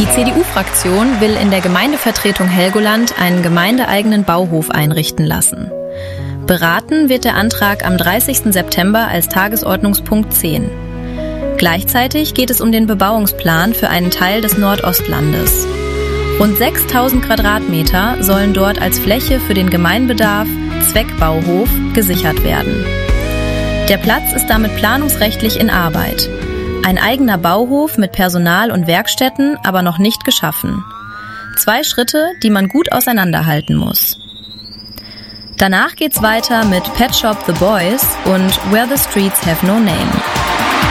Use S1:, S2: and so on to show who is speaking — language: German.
S1: Die CDU-Fraktion will in der Gemeindevertretung Helgoland einen gemeindeeigenen Bauhof einrichten lassen. Beraten wird der Antrag am 30. September als Tagesordnungspunkt 10. Gleichzeitig geht es um den Bebauungsplan für einen Teil des Nordostlandes. Rund 6.000 Quadratmeter sollen dort als Fläche für den Gemeinbedarf Zweckbauhof gesichert werden. Der Platz ist damit planungsrechtlich in Arbeit. Ein eigener Bauhof mit Personal und Werkstätten, aber noch nicht geschaffen. 2 Schritte, die man gut auseinanderhalten muss. Danach geht's weiter mit Pet Shop The Boys und Where the Streets Have No Name.